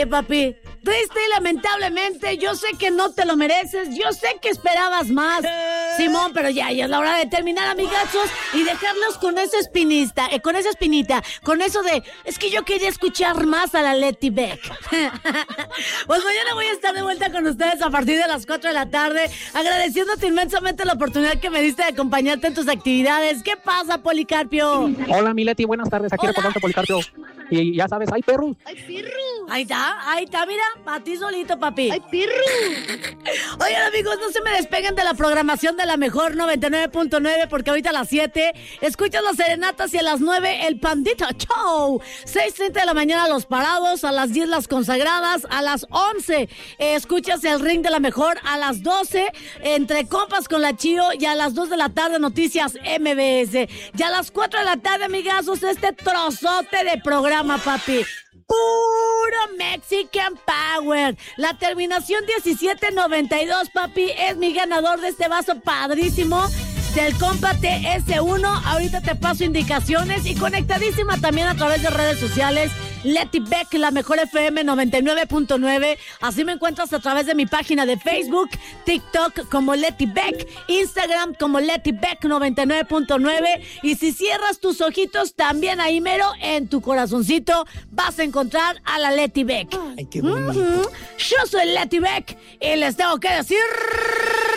Sí, papi. Triste y lamentablemente, yo sé que no te lo mereces, yo sé que esperabas más, Simón, pero ya es la hora de terminar, amigazos, y dejarlos con esa espinita, con eso de, es que yo quería escuchar más a la Leti Beck. Pues mañana voy a estar de vuelta con ustedes a partir de las 4 de la tarde, agradeciéndote inmensamente la oportunidad que me diste de acompañarte en tus actividades. ¿Qué pasa, Policarpio? Hola, mi Leti, buenas tardes, aquí recordando Policarpio. Y ya sabes, ¡ay, perro! ¡Ay, perro! Ahí está, mira, a ti solito, papi. ¡Ay, perro! Oigan, amigos, no se me despeguen de la programación de la mejor 99.9, porque ahorita a las 7 escuchas las serenatas y a las 9 el Pandita Show. 6:30 de la mañana los parados, a las 10 las consagradas, a las 11 escuchas el ring de la mejor, a las 12 entre compas con la Chío y a las 2 de la tarde noticias MBS. Y a las 4 de la tarde, amigazos, este trozote de programa, papi. Puro Mexican Power. La terminación 1792, papi, es mi ganador de este vaso padrísimo del compa TS1. Ahorita te paso indicaciones y conectadísima también a través de redes sociales. Leti Beck, la mejor FM 99.9. Así me encuentras a través de mi página de Facebook, TikTok como Leti Beck, Instagram como Leti Beck 99.9. Y si cierras tus ojitos, también ahí mero en tu corazoncito vas a encontrar a la Leti Beck. Ay, qué bonito. Yo soy Leti Beck y les tengo que decir...